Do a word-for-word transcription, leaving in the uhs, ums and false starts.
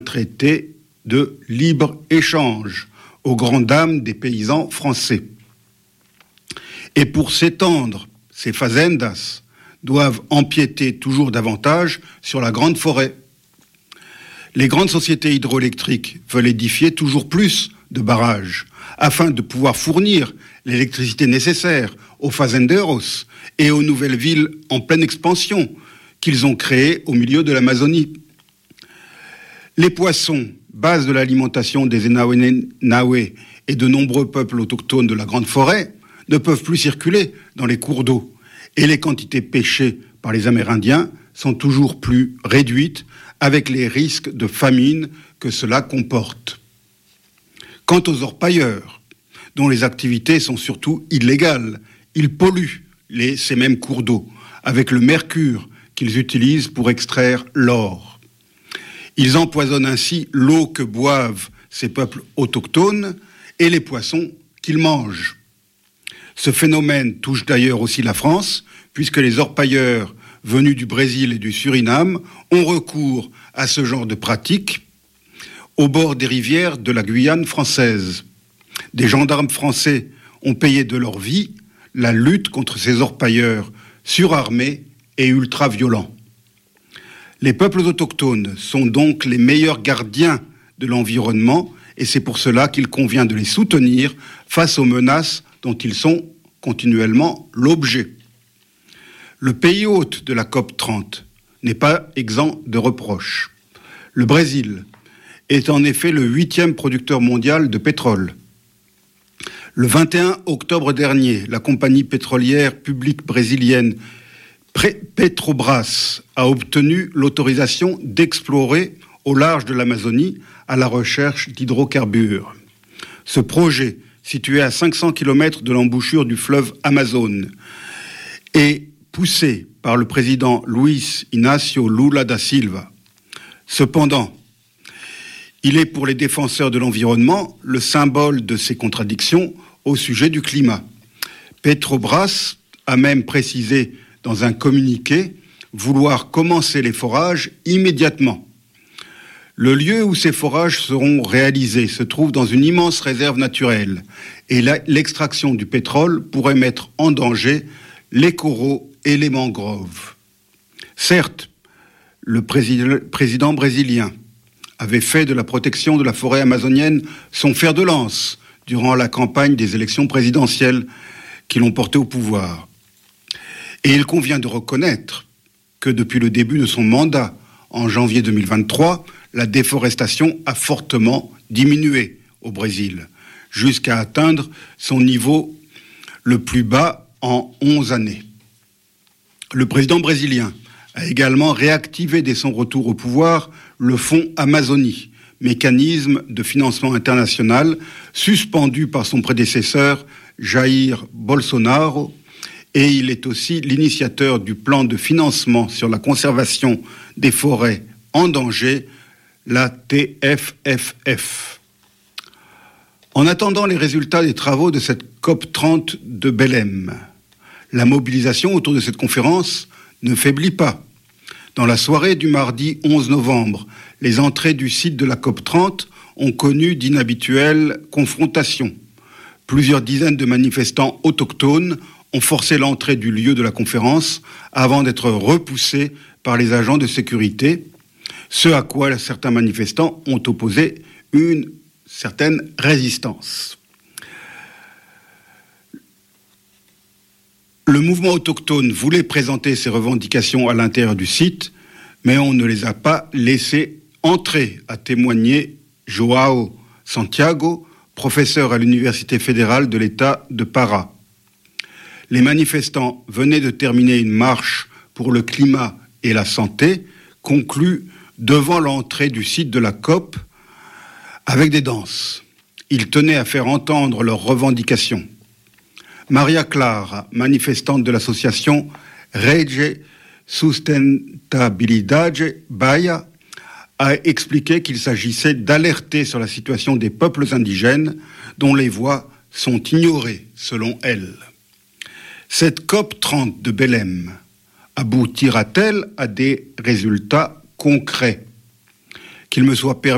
traité de libre-échange aux grandes dames des paysans français. Et pour s'étendre, ces fazendas doivent empiéter toujours davantage sur la grande forêt. Les grandes sociétés hydroélectriques veulent édifier toujours plus de barrages afin de pouvoir fournir l'électricité nécessaire aux fazenderos et aux nouvelles villes en pleine expansion qu'ils ont créées au milieu de l'Amazonie. Les poissons, base de l'alimentation des Enawe et de nombreux peuples autochtones de la grande forêt, ne peuvent plus circuler dans les cours d'eau et les quantités pêchées par les Amérindiens sont toujours plus réduites avec les risques de famine que cela comporte. Quant aux orpailleurs, dont les activités sont surtout illégales, ils polluent les, ces mêmes cours d'eau avec le mercure qu'ils utilisent pour extraire l'or. Ils empoisonnent ainsi l'eau que boivent ces peuples autochtones et les poissons qu'ils mangent. Ce phénomène touche d'ailleurs aussi la France, puisque les orpailleurs venus du Brésil et du Suriname ont recours à ce genre de pratiques au bord des rivières de la Guyane française. Des gendarmes français ont payé de leur vie la lutte contre ces orpailleurs surarmés et ultra-violents. Les peuples autochtones sont donc les meilleurs gardiens de l'environnement et c'est pour cela qu'il convient de les soutenir face aux menaces dont ils sont continuellement l'objet. Le pays hôte de la COP trente n'est pas exempt de reproches. Le Brésil est en effet le huitième producteur mondial de pétrole. Le vingt et un octobre dernier, la compagnie pétrolière publique brésilienne Petrobras a obtenu l'autorisation d'explorer au large de l'Amazonie à la recherche d'hydrocarbures. Ce projet, situé à cinq cents kilomètres de l'embouchure du fleuve Amazone, est poussé par le président Luiz Inácio Lula da Silva. Cependant, il est pour les défenseurs de l'environnement le symbole de ces contradictions au sujet du climat. Petrobras a même précisé dans un communiqué vouloir commencer les forages immédiatement. Le lieu où ces forages seront réalisés se trouve dans une immense réserve naturelle et la, l'extraction du pétrole pourrait mettre en danger les coraux et les mangroves. Certes, le président, président brésilien avait fait de la protection de la forêt amazonienne son fer de lance durant la campagne des élections présidentielles qui l'ont porté au pouvoir. Et il convient de reconnaître que depuis le début de son mandat, en janvier deux mille vingt-trois, la déforestation a fortement diminué au Brésil, jusqu'à atteindre son niveau le plus bas en onze années. Le président brésilien a également réactivé dès son retour au pouvoir le fonds Amazonie, mécanisme de financement international suspendu par son prédécesseur Jair Bolsonaro, et il est aussi l'initiateur du plan de financement sur la conservation des forêts en danger, la T F F F. En attendant les résultats des travaux de cette COP trente de Belém, la mobilisation autour de cette conférence ne faiblit pas. Dans la soirée du mardi onze novembre, les entrées du site de la COP trente ont connu d'inhabituelles confrontations. Plusieurs dizaines de manifestants autochtones ont forcé l'entrée du lieu de la conférence avant d'être repoussés par les agents de sécurité, ce à quoi certains manifestants ont opposé une certaine résistance. Le mouvement autochtone voulait présenter ses revendications à l'intérieur du site, mais on ne les a pas laissés entrer, a témoigné Joao Santiago, professeur à l'Université fédérale de l'État de Pará. Les manifestants venaient de terminer une marche pour le climat et la santé, conclue devant l'entrée du site de la COP avec des danses. Ils tenaient à faire entendre leurs revendications. Maria Clara, manifestante de l'association Rede Sustentabilidade Bahia, a expliqué qu'il s'agissait d'alerter sur la situation des peuples indigènes dont les voix sont ignorées, selon elle. Cette COP trente de Belém aboutira-t-elle à des résultats concrets ? Qu'il me soit permis